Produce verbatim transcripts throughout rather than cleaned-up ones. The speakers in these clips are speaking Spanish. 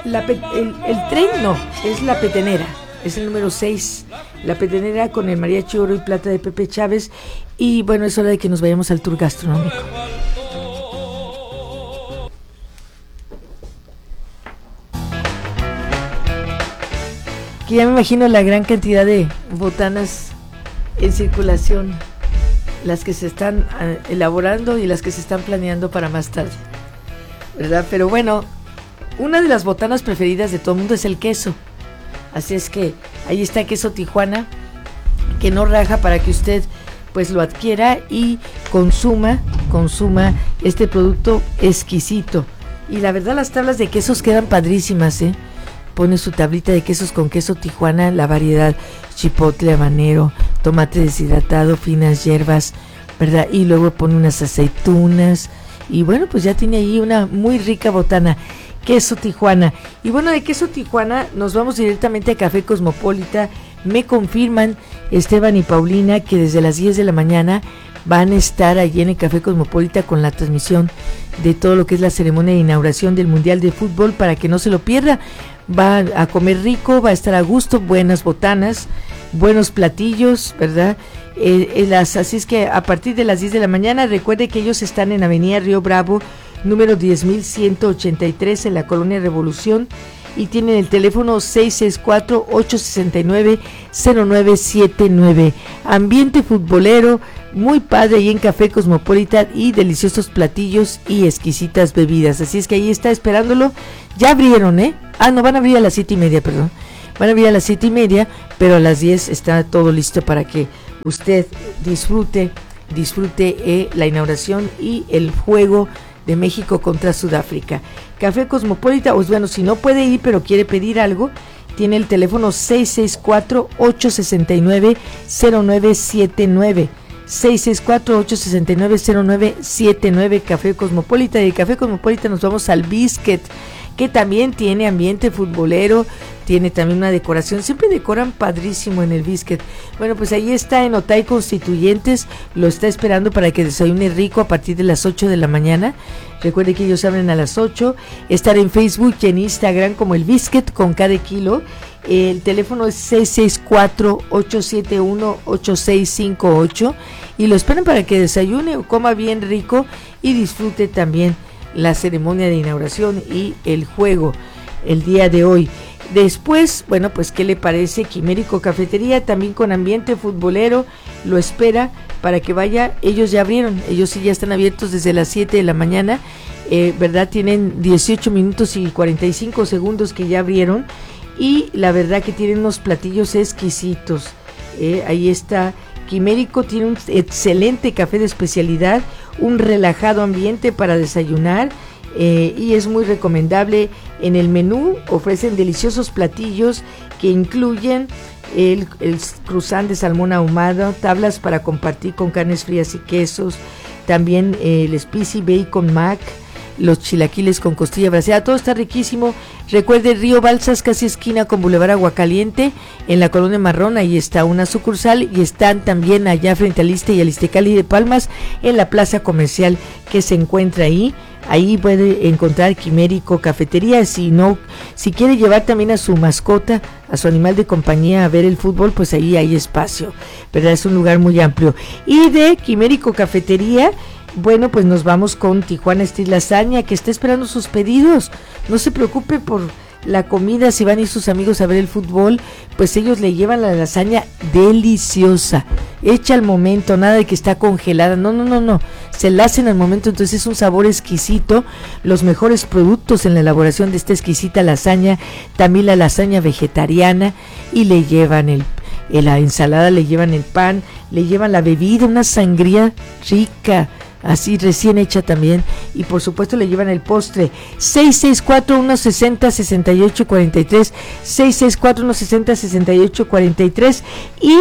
La pe- el, el tren no, es la petenera, es el número seis, la petenera con el mariachi oro y plata de Pepe Chávez. Y bueno, es hora de que nos vayamos al tour gastronómico. Que ya me imagino la gran cantidad de botanas en circulación, las que se están uh, elaborando y las que se están planeando para más tarde, ¿verdad? Pero bueno, una de las botanas preferidas de todo el mundo es el queso. Así es que ahí está queso Tijuana, que no raja, para que usted pues lo adquiera y consuma, consuma este producto exquisito. Y la verdad, las tablas de quesos quedan padrísimas, ¿eh? Pone su tablita de quesos con queso Tijuana, la variedad chipotle, habanero, tomate deshidratado, finas hierbas, ¿verdad? Y luego pone unas aceitunas y bueno, pues ya tiene ahí una muy rica botana, queso Tijuana. Y bueno, de queso Tijuana nos vamos directamente a Café Cosmopolita. Me confirman Esteban y Paulina que desde las diez de la mañana van a estar allí en el Café Cosmopolita con la transmisión de todo lo que es la ceremonia de inauguración del Mundial de Fútbol, para que no se lo pierda. Va a comer rico, va a estar a gusto, buenas botanas, buenos platillos, ¿verdad? Eh, eh, las, así es que a partir de las diez de la mañana, recuerde que ellos están en Avenida Río Bravo, número diez mil ciento ochenta y tres, en la Colonia Revolución, y tienen el teléfono seis seis cuatro, ocho seis nueve, cero nueve siete nueve. Ambiente futbolero, muy padre ahí en Café Cosmopolitan, y deliciosos platillos y exquisitas bebidas. Así es que ahí está esperándolo. Ya abrieron, ¿eh? Ah, no, van a abrir a las siete y media, perdón. Van a abrir a las siete y media, pero a las diez está todo listo para que usted disfrute, disfrute eh, la inauguración y el juego de México contra Sudáfrica. Café Cosmopolita, pues bueno, si no puede ir pero quiere pedir algo, tiene el teléfono seis seis cuatro, ocho seis nueve, cero nueve siete nueve. seis seis cuatro, ocho seis nueve, cero nueve siete nueve, Café Cosmopolita. Y de Café Cosmopolita nos vamos al Biscuit, que también tiene ambiente futbolero, tiene también una decoración, siempre decoran padrísimo en el Biscuit. Bueno, pues ahí está en Otay Constituyentes, lo está esperando para que desayune rico a partir de las ocho de la mañana. Recuerde que ellos abren a las ocho, estar en Facebook y en Instagram como el Biscuit con cada kilo. El teléfono es seis seis cuatro, ocho siete uno, ocho seis cinco ocho y lo esperan para que desayune o coma bien rico y disfrute también la ceremonia de inauguración y el juego el día de hoy. Después, bueno, pues ¿qué le parece? Quimérico Cafetería, también con ambiente futbolero, lo espera para que vaya. Ellos ya abrieron, ellos sí ya están abiertos desde las siete de la mañana, eh, ¿verdad? Tienen dieciocho minutos y cuarenta y cinco segundos que ya abrieron, y la verdad que tienen unos platillos exquisitos. Eh, ahí está Quimérico, tiene un excelente café de especialidad, un relajado ambiente para desayunar, eh, y es muy recomendable. En el menú ofrecen deliciosos platillos que incluyen el, el cruzán de salmón ahumado, tablas para compartir con carnes frías y quesos, también eh, el spicy bacon mac, los chilaquiles con costilla braseada, todo está riquísimo. Recuerde, Río Balsas, casi esquina con Boulevard Aguacaliente, en la Colonia Marrón, ahí está una sucursal, y están también allá frente al Iste y al Istecali de Palmas, en la plaza comercial que se encuentra ahí. Ahí puede encontrar Quimérico Cafetería. Si no, si quiere llevar también a su mascota, a su animal de compañía a ver el fútbol, pues ahí hay espacio, ¿verdad? Es un lugar muy amplio. Y de Quimérico Cafetería, bueno, pues nos vamos con Tijuana Street Lasaña, que está esperando sus pedidos. No se preocupe por la comida, si van a ir sus amigos a ver el fútbol, pues ellos le llevan la lasaña deliciosa, hecha al momento, nada de que está congelada, no, no, no, no, se la hacen al momento, entonces es un sabor exquisito, los mejores productos en la elaboración de esta exquisita lasaña, también la lasaña vegetariana, y le llevan el, el la ensalada, le llevan el pan, le llevan la bebida, una sangría rica, así recién hecha también, y por supuesto le llevan el postre. Seis seis cuatro, uno sesenta, sesenta y ocho cuarenta y tres, seis seis cuatro, uno sesenta, sesenta y ocho cuarenta y tres. Y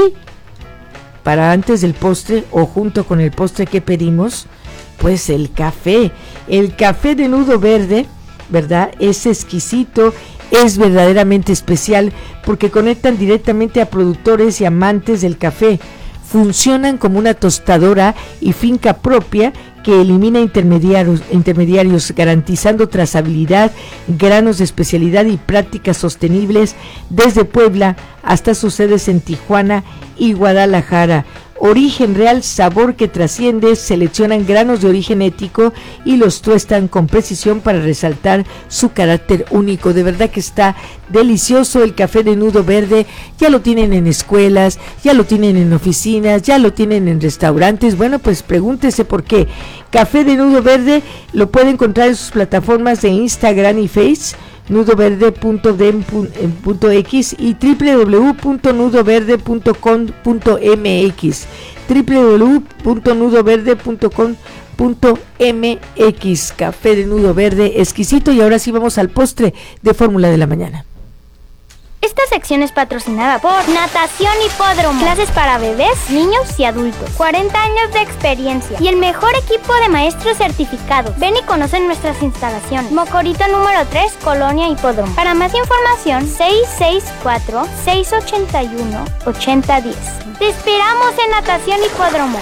para antes del postre, o junto con el postre que pedimos, pues el café, el café de nudo verde, ¿verdad? Es exquisito, es verdaderamente especial, porque conectan directamente a productores y amantes del café. Funcionan como una tostadora y finca propia que elimina intermediarios, intermediarios, garantizando trazabilidad, granos de especialidad y prácticas sostenibles desde Puebla hasta sus sedes en Tijuana y Guadalajara. Origen real, sabor que trasciende. Seleccionan granos de origen ético y los tuestan con precisión para resaltar su carácter único. De verdad que está delicioso el café de Nudo Verde. Ya lo tienen en escuelas, ya lo tienen en oficinas, ya lo tienen en restaurantes. Bueno, pues pregúntese por qué. Café de Nudo Verde lo puede encontrar en sus plataformas de Instagram y Face, nudo verde punto dem punto x y doble u doble u doble u punto nudo verde punto com punto m x, doble u doble u doble u punto nudo verde punto com punto m x. Café de Nudo Verde, exquisito. Y ahora sí vamos al postre de Fórmula de la Mañana. Esta sección es patrocinada por Natación Hipódromo. Clases para bebés, niños y adultos. cuarenta años de experiencia y el mejor equipo de maestros certificados. Ven y conoce nuestras instalaciones. Mocorito número tres, Colonia Hipódromo. Para más información, seis seis cuatro, seis ocho uno, ocho cero uno cero. Te esperamos en Natación Hipódromo.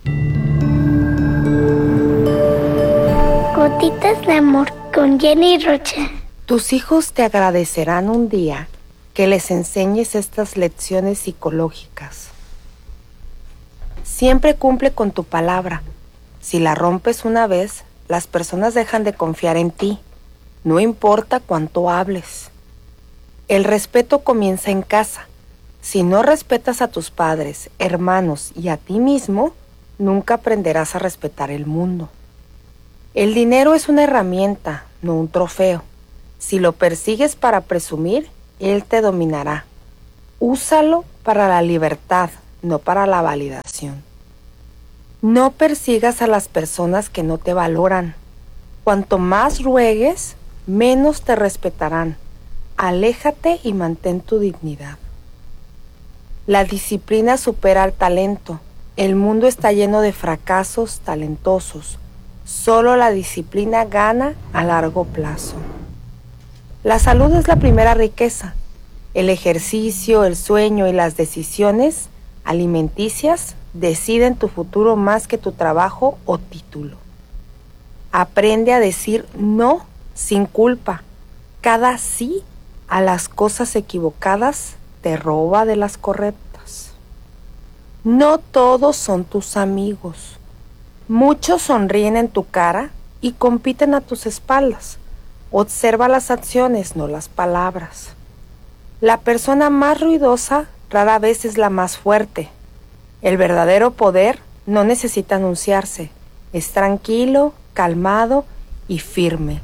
Gotitas de amor con Jenny Rocha. Tus hijos te agradecerán un día que les enseñes estas lecciones psicológicas. Siempre cumple con tu palabra. Si la rompes una vez, las personas dejan de confiar en ti. No importa cuánto hables. El respeto comienza en casa. Si no respetas a tus padres, hermanos y a ti mismo, nunca aprenderás a respetar el mundo. El dinero es una herramienta, no un trofeo. Si lo persigues para presumir, él te dominará. Úsalo para la libertad, no para la validación. No persigas a las personas que no te valoran. Cuanto más ruegues, menos te respetarán. Aléjate y mantén tu dignidad. La disciplina supera al talento. El mundo está lleno de fracasos talentosos. Solo la disciplina gana a largo plazo. La salud es la primera riqueza. El ejercicio, el sueño y las decisiones alimenticias deciden tu futuro más que tu trabajo o título. Aprende a decir no sin culpa. Cada sí a las cosas equivocadas te roba de las correctas. No todos son tus amigos. Muchos sonríen en tu cara y compiten a tus espaldas. Observa las acciones, no las palabras. La persona más ruidosa rara vez es la más fuerte. El verdadero poder no necesita anunciarse. Es tranquilo, calmado y firme.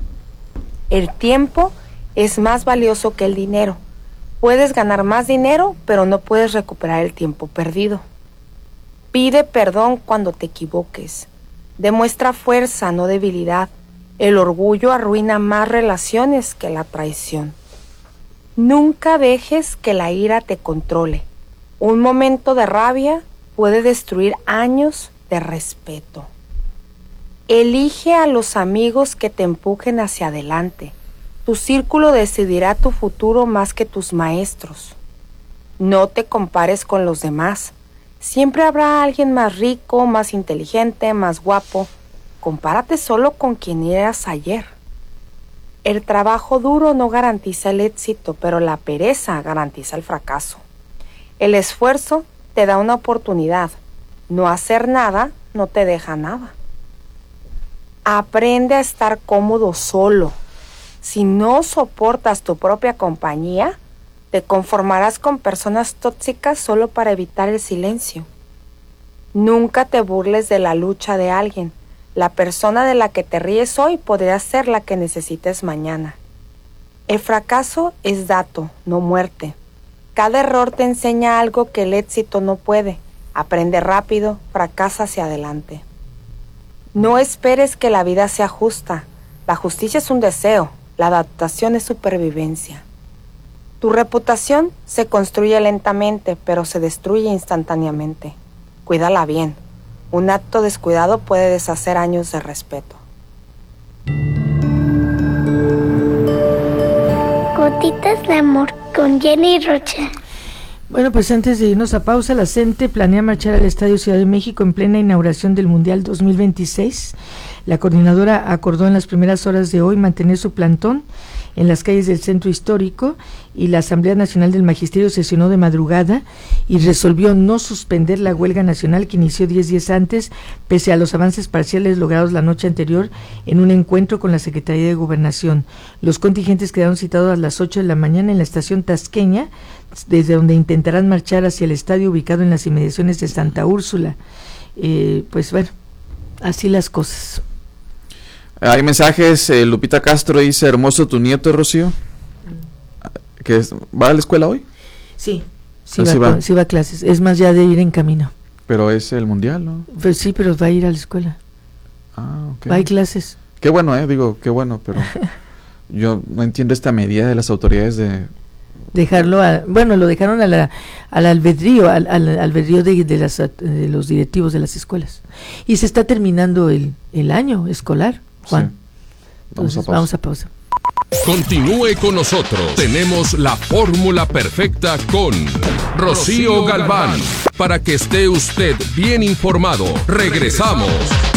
El tiempo es más valioso que el dinero. Puedes ganar más dinero, pero no puedes recuperar el tiempo perdido. Pide perdón cuando te equivoques. Demuestra fuerza, no debilidad. El orgullo arruina más relaciones que la traición. Nunca dejes que la ira te controle. Un momento de rabia puede destruir años de respeto. Elige a los amigos que te empujen hacia adelante. Tu círculo decidirá tu futuro más que tus maestros. No te compares con los demás. Siempre habrá alguien más rico, más inteligente, más guapo. Compárate solo con quien eras ayer. El trabajo duro no garantiza el éxito, pero la pereza garantiza el fracaso. El esfuerzo te da una oportunidad. No hacer nada no te deja nada. Aprende a estar cómodo solo. Si no soportas tu propia compañía, te conformarás con personas tóxicas solo para evitar el silencio. Nunca te burles de la lucha de alguien. La persona de la que te ríes hoy podría ser la que necesites mañana. El fracaso es dato, no muerte. Cada error te enseña algo que el éxito no puede. Aprende rápido, fracasa hacia adelante. No esperes que la vida sea justa. La justicia es un deseo, la adaptación es supervivencia. Tu reputación se construye lentamente, pero se destruye instantáneamente. Cuídala bien. Un acto descuidado puede deshacer años de respeto. Gotitas de amor con Jenny Rocha. Bueno, pues antes de irnos a pausa, la CENTE planea marchar al Estadio Ciudad de México en plena inauguración del Mundial dos mil veintiséis. La coordinadora acordó en las primeras horas de hoy mantener su plantón en las calles del centro histórico, y la Asamblea Nacional del Magisterio sesionó de madrugada y resolvió no suspender la huelga nacional que inició diez días antes, pese a los avances parciales logrados la noche anterior en un encuentro con la Secretaría de Gobernación. Los contingentes quedaron citados a las ocho de la mañana en la estación Tasqueña, desde donde intentarán marchar hacia el estadio ubicado en las inmediaciones de Santa Úrsula. Eh, pues bueno, así las cosas. Hay mensajes. eh, Lupita Castro dice: hermoso tu nieto, Rocío. ¿Que es, ¿Va a la escuela hoy? Sí, sí, Ah, va, sí va. sí va a clases. Es más, ya de ir en camino. Pero es el mundial, ¿no? Pues sí, pero va a ir a la escuela. Ah, ok. Va a ir clases. Qué bueno, eh, digo, qué bueno, pero yo no entiendo esta medida de las autoridades de... Dejarlo, a, bueno, lo dejaron a la, al albedrío, al, al albedrío de, de, las, de los directivos de las escuelas. Y se está terminando el, el año escolar, Juan. Sí. Vamos Entonces, a pausa. vamos a pausa. Continúe con nosotros. Tenemos la fórmula perfecta con Rocío Galván. Para que esté usted bien informado. Regresamos.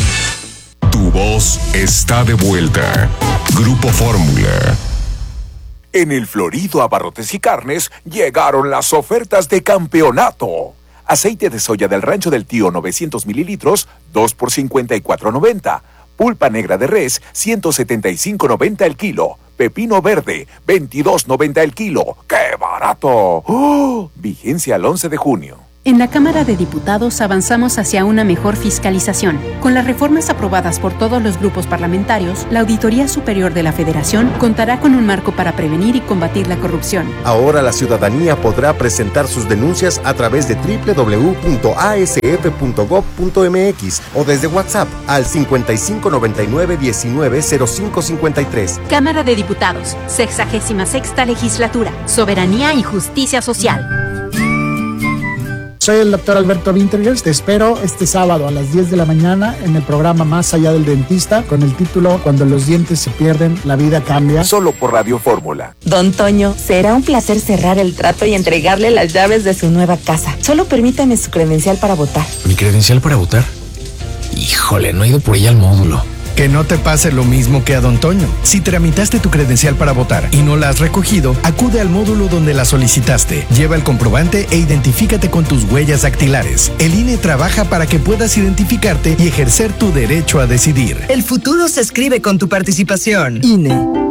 Tu voz está de vuelta. Grupo Fórmula. En el Florido Abarrotes y Carnes llegaron las ofertas de campeonato. Aceite de soya del Rancho del Tío novecientos mililitros, dos por cincuenta y cuatro noventa. Pulpa negra de res, ciento setenta y cinco noventa el kilo. Pepino verde, veintidós noventa el kilo. ¡Qué barato! ¡Oh! Vigencia al once de junio. En la Cámara de Diputados avanzamos hacia una mejor fiscalización. Con las reformas aprobadas por todos los grupos parlamentarios, la Auditoría Superior de la Federación contará con un marco para prevenir y combatir la corrupción. Ahora la ciudadanía podrá presentar sus denuncias a través de doble u doble u doble u punto a s f punto gob punto m x o desde WhatsApp al cincuenta y cinco noventa y nueve diecinueve cero cinco cincuenta y tres. Cámara de Diputados, sexagésima sexta Legislatura, Soberanía y Justicia Social. Soy el doctor Alberto Wintergers. Te espero este sábado a las diez de la mañana en el programa Más Allá del Dentista con el título Cuando los dientes se pierden, la vida cambia. Solo por Radio Fórmula. Don Toño, será un placer cerrar el trato y entregarle las llaves de su nueva casa. Solo permítame su credencial para votar. ¿Mi credencial para votar? Híjole, no he ido por ella al módulo. Que no te pase lo mismo que a Don Toño. Si tramitaste tu credencial para votar y no la has recogido, acude al módulo donde la solicitaste. Lleva el comprobante e identifícate con tus huellas dactilares. El I N E trabaja para que puedas identificarte y ejercer tu derecho a decidir. El futuro se escribe con tu participación. I N E.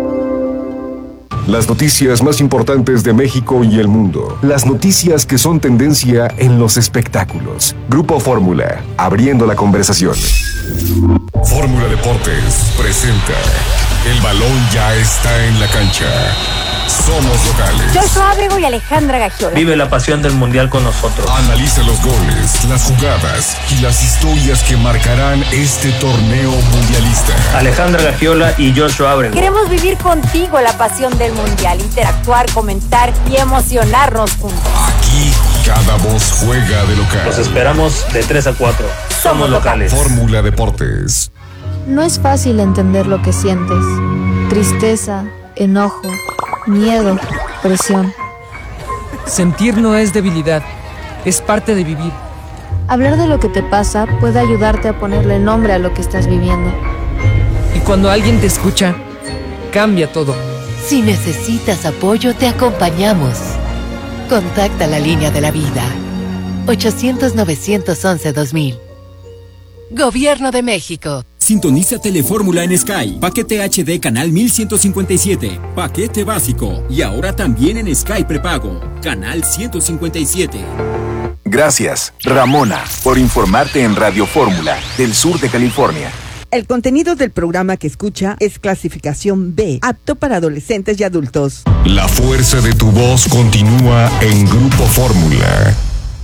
Las noticias más importantes de México y el mundo. Las noticias que son tendencia en los espectáculos. Grupo Fórmula, abriendo la conversación. Fórmula Deportes presenta: el balón ya está en la cancha. Somos locales. Joshua Ábrego y Alejandra Gagiola. Vive la pasión del mundial con nosotros. Analiza los goles, las jugadas y las historias que marcarán este torneo mundialista. Alejandra Gagiola y Joshua Ábrego. Queremos vivir contigo la pasión del mundial, interactuar, comentar y emocionarnos juntos. Aquí cada voz juega de local. Los esperamos de tres a cuatro. Somos locales. Fórmula Deportes. No es fácil entender lo que sientes. Tristeza, enojo, miedo, presión. Sentir no es debilidad, es parte de vivir. Hablar de lo que te pasa puede ayudarte a ponerle nombre a lo que estás viviendo. Y cuando alguien te escucha, cambia todo. Si necesitas apoyo, te acompañamos. Contacta la línea de la vida. ochocientos, novecientos once, dos mil. Gobierno de México. Sintoniza Telefórmula en Sky. Paquete H D canal mil ciento cincuenta y siete. Paquete básico. Y ahora también en Sky prepago. Canal ciento cincuenta y siete. Gracias, Ramona, por informarte en Radio Fórmula del sur de California. El contenido del programa que escucha es clasificación B, apto para adolescentes y adultos. La fuerza de tu voz continúa en Grupo Fórmula.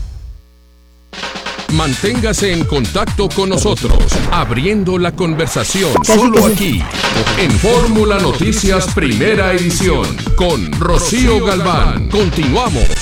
Manténgase en contacto con nosotros, abriendo la conversación, solo aquí, en Fórmula Noticias Primera Edición, con Rocío Galván. Continuamos.